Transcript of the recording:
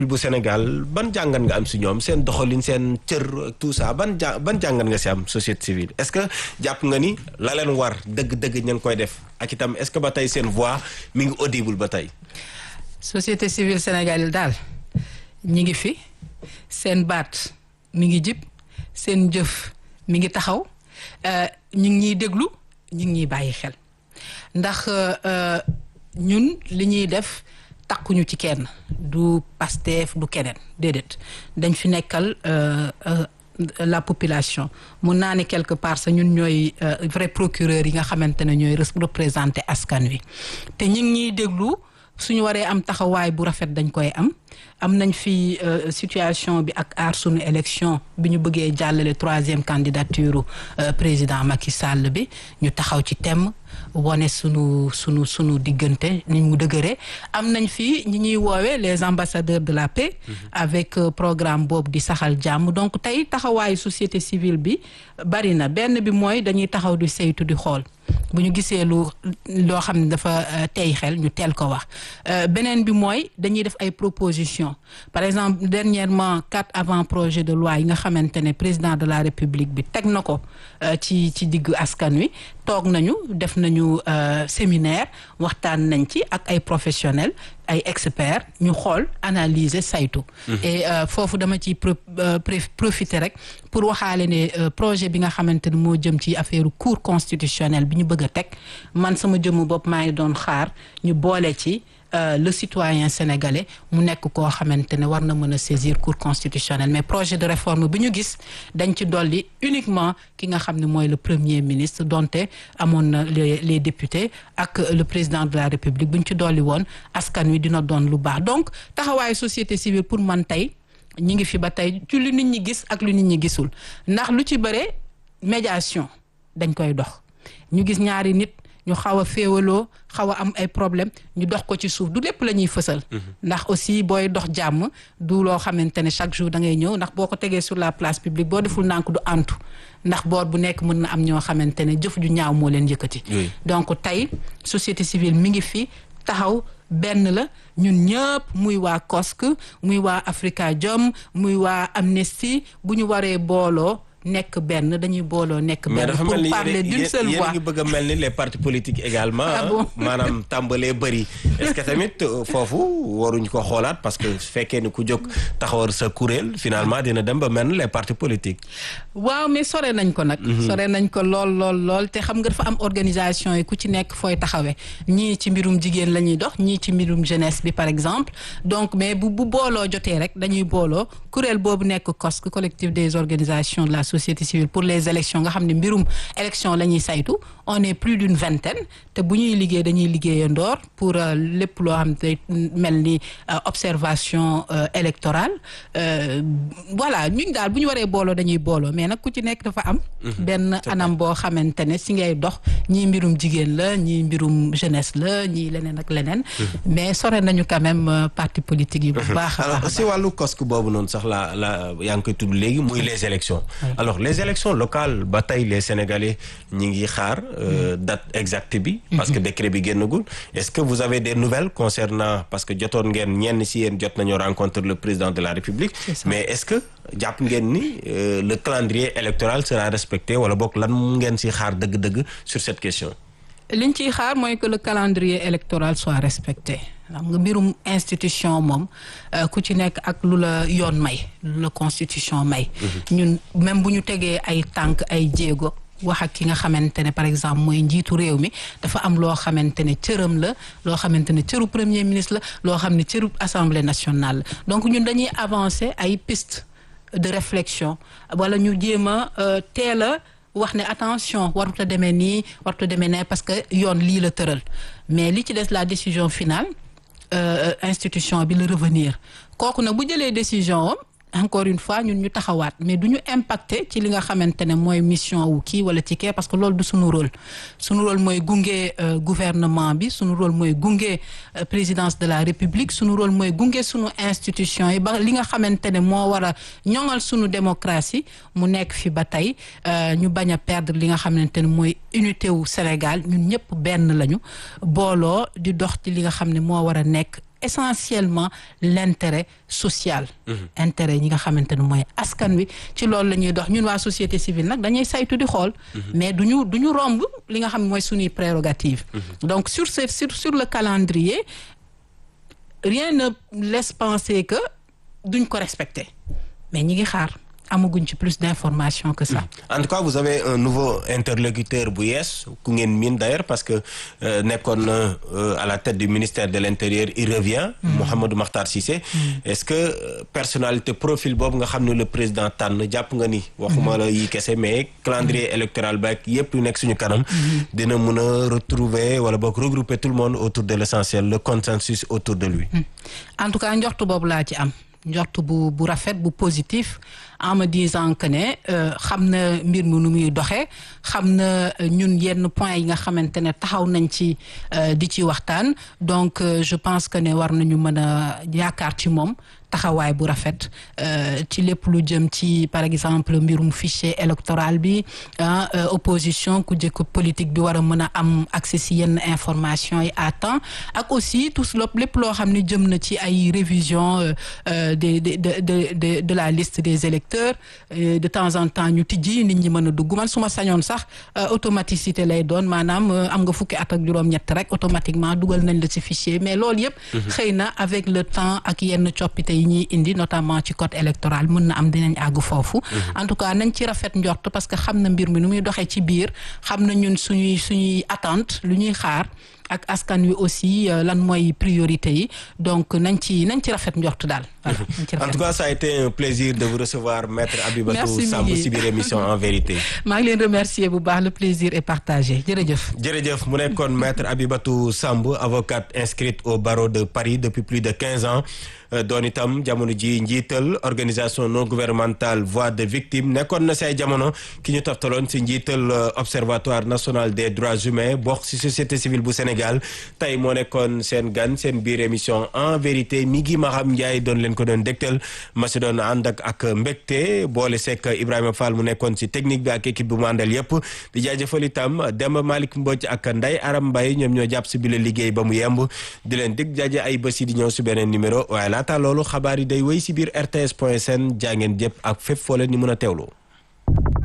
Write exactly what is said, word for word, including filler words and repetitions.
bu Sénégal ban jàngat nga am si ñoom seen doxalin seen cër tout ça ban ja ban jàngat nga si am société civile est-ce que jàpp nga ni la leen war dëgg-dëgg ñu ngi koy def ak itam est-ce que ba tey seen voix mi ngi audible ba tey. société civile Sénégal daal ñi ngi fi seen baat mi ngi jib seen jëf mi ngi taxaw ñu ngi ñuy déglu ñu ngi ñuy bàyyi xel ndax ñun li ñuy def. takkuñu ci kenn du Pastef du keneen déedéet dañ fi nekkal la population mun naa ne quelque part sax ñun ñooy vrai procureur yi nga xamante ne ñooy représenter askan wi te ñu ngi ñuy déglu suñu waree am taxawaay bu rafet dañ koy am am nañ fi situation bi ak aar sunu élection bi ñu bëggee jàllale troisième candidature président Macky Sall bi ñu taxaw ci temm wone sunu sunu sunu diggante ni mu dëgëree am nañ fi ñi ñuy woowee les ambassadeurs de la paix avec programme boobu di saxal jàmm donc tey taxawaayu société civile bi bari na benn bi mooy dañuy taxaw di saytu di xool bu ñu gisee lu loo xam ne dafa tey xel ñu teel ko wax beneen bi mooy dañuy def ay propositions par exemple dernièrement quatre avant projet de loi yi nga xamante ne président de la république bi teg na ko ci ci diggu askan wi toog nañu def nañu séminaire waxtaan nañ ci ak ay professionnels ay experts ñu xool analyser saytu. et foofu dama ciy profiter rek pour waxaale ne projet bi nga xamante ne moo jëm ci affaire cour constitutionnelle bi ñu bëgg a teg man sama jëmu bopp maa ngi doon xaar ñu boole ci. Euh, le citoyen sénégalais mu nekk koo xamante ne war na mën a saisir cour constitutionnelle mais projet de réforme bi ñu gis dañ ci dolli uniquement ki nga xam ne mooy le premier ministre donte amoon na les les députés ak le président de la république bu ñu ci dolli woon askan wi dina doon lu baax donc taxawaayu société civile pour man tey ñi ngi fi ba tey ci lu nit ñi gis ak lu nit ñi gisul ndax lu ci bëre médiation dañ koy dox ñu gis ñaari nit ñu xaw a féewaloo xaw a am ay problème ñu dox ko ci suuf du lépp la ñuy fësal ndax aussi booy dox jàmm du loo xamante ne chaque jour da ngay ñëw ndax boo ko tegee sur la place publique boo deful nànk du antu ndax boor bu nekk mën na am ñoo xamante ne jëf ju ñaaw moo leen yëkkati donc tey société civile mi ngi fi taxaw benn la ñun ñëpp muy waa C O S C muy waa Afrikajom muy waa Amnesty bu ñu waree booloo nekk benn dañuy booloo nekk benn pour parler d'une seule voix. yéen a ngi bëgg a mel ni les partis politiques également. ah bon maanaam tàmbalee bëri. est-ce que tamit foofu waruñ ko xoolaat parce que su fekkee ni ku jóg taxawar sa kuréel finalement dina dem ba mel ni les partis politiques. waaw mais sore nañ ko nag. sore nañ ko lool lool lool te xam nga dafa am organisation yi ku ci nekk fooy taxawee ñii ci mbirum jigéen la ñuy dox ñii ci mbirum jeunesse bi par exemple donc mais bu bu booloo jotee rek dañuy booloo kuréel boobu nekk C O S C collectif des organisations de la société civile pour les élections nga xam ne mbirum élection la ñuy saytu on est plus d'une vingtaine te bu ñuy liggéey dañuy liggéeyandoor pour lépp loo xam ne mel ni observation électorale voilà ñun daal bu ñu waree booloo dañuy booloo mais nag ku ci nekk dafa am benn anam boo xamante ne si ngay dox ñii mbirum jigéen la ñii mbirum jeunesse la ñii leneen ak leneen mais sore nañu quand même parti politique yi bu baax a alors si wàllu C O S C boobu noonu sax la la yaa ngi koy tudd léegi muy les élections alors les élections locales ba tey les Sénégalais ñi ngi xaar euh, date exacte bi parce que décret bi génnagul est-ce que vous avez des nouvelles concernant parce que jotoon ngeen ñenn si yéen jot nañoo rencontrer le président de la République mais est-ce que jàpp ngeen ni euh, le calendrier électoral sera respecté wala boog lan ngeen si xaar dëgg-dëgg sur cette question liñ ciy xaar mooy que le calendrier électoral soit respecté xam nga mbirum institution moom ku ci nekk ak lu la yoon may lu la constitution may ñun même bu ñu tegee ay tànk ay jéego wax ak ki nga xamante ne par exemple mooy njiitu réew mi dafa am loo xamante ne cëram la loo xamante ne cëru premier ministre la loo xam ne cëru assemblée nationale la donc ñun dañuy avancer ay pistes de réflexion wala ñu jéem a teel a wax ne attention warut a demee nii warut a demee ne parce que yoon lii la tëral mais li ci des la décision finale euh, institution bi la revenir kooku nag bu jëlee décision am encore une fois ñun ñu taxawaat mais du ñu impacté ci li nga xamante ne mooy mission wu kii wala ci kii parce que loolu du suñu rôle suñu rôle mooy gunge euh, gouvernement bi suñu rôle mooy gunge euh, présidence de la république suñu rôle mooy gunge suñu institution yi ba li nga xamante ne moo war a ñoŋal suñu démocratie mu nekk fi ba tey euh, ñu bañ a perdre li nga xamante ne mooy unité wu Sénégal ñun ñëpp benn lañu booloo di dox ci li nga xam ne moo war a nekk essentiellement l'intérêt social. intérêt ñi nga xamante ne mooy askan wi ci loolu la ñuy dox ñun waa société civile nag dañuy saytu di xool. mais du ñu du ñu romb li nga xam mooy suñuy prérogative. donc sur ce sur sur le calendrier rien ne laisse penser que duñ ko respecter mais ñi ngi xaar. amaguñ ci plus d'informations que ça. En tout cas vous avez un nouveau interlocuteur bu yees ku ngeen miin d'ailleurs parce que euh, nekkoon na euh, à la tête du ministère de l'Intérieur il revient. Mm. Mouhamadou Makhtar Cissé. Mm. Est-ce que euh, personnalité profil boobu nga xam ne le président tànn jàpp nga ni. waxuma la yi kese mais calendrier mm. électoral ba ak yépp yu nekk suñu kanam. Mm. dina mën a retrouver wala boog regrouper tout le monde autour de l'essentiel le consensus autour de lui. Mm. En tout cas njortu boobu laa ci am. njort bu bu rafet bu positif en me disant que ne xam na mbir mi nu muy doxee xam na ñun yenn points yi nga xamante ne taxaw nañ ci di ci waxtaan donc je pense que ne war nañu mën a yaakaar ci moom taxawaay bu rafet ci lépp lu jëm ci par exemple mbirum fichier électoral bi opposition ku jëkk politique bi war a mën a am accès si yenn information yi à temps ak aussi tout lépp loo xam ne jëm na ci ay révision de de de de de la liste des électeurs de temps en temps ñu tijji nit ñi mën a dugg man su ma sañoon sax automaticité lay doon maanaam am nga fukki at ak juróom-ñett rek automatiquement dugal nañ la ci fichier mais loolu yëpp xëy na avec le temps ak yenn coppite yi ñuy indi notamment ci code électoral mën na am dinañ àgg foofu en tout cas nañ ci rafet njort parce que xam na mbir mi nu muy doxee ci biir xam na ñun suñuy suñuy attente lu ñuy xaar ak askan wi aussi lan mooy priorité yi donc nañ ci nañ ci rafet njort daal voilà en tout cas ça a été un plaisir de vous recevoir maître Abibatou Samb ci biir émission En Vérité. maa ngi leen remercier bu baax le plaisir est partagé jërëjëf. jërëjëf mu nekkoon maître Abibatou Samb avocate inscrite au barreau de Paris depuis plus de quinze ans doon itam jamono ji njiital organisation non gouvernementale voix de victime nekkoon na say jamono ki ñu toftaloon ci njiital observatoire national des droits humains bokk ci société civile bu Sénégal tey moo nekkoon seen gan seen biir émission En Vérité mi ngi Maham Ndiaye doon leen ko doon dégtal ma si doon ànd ak ak mbégte boole sekk Ibrahima Fall mu nekkoon ci technique bi ak équipe bi mu àndal yépp di jaajëfal itam Demba Malick Mbodj ak Ndeye Aram Mbaye ñoom ñoo jàpp si bi la liggéey ba mu yemb di leen dig jaaje ay bés yi di ñëw si beneen numéro waaye laata loolu xabaar yi day wéy si biir R T S point sn jaa ngeen jëpp ak fépp foo leen ni mën a teewloo